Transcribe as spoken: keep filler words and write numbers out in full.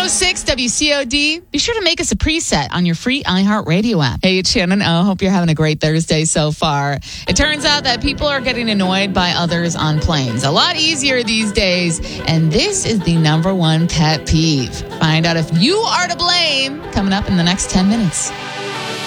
six W C O D. Be sure to make us a preset on your free iHeartRadio app. Hey, it's Shannon. I hope you're having a great Thursday so far. It turns out that people are getting annoyed by others on planes. A lot easier these days. And this is the number one pet peeve. Find out if you are to blame coming up in the next ten minutes.